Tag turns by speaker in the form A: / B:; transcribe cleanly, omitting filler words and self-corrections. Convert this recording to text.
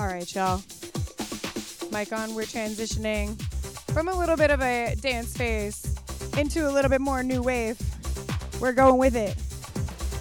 A: All right, y'all. Mic on. We're transitioning from a little bit of a dance phase into a little bit more new wave. We're going with it.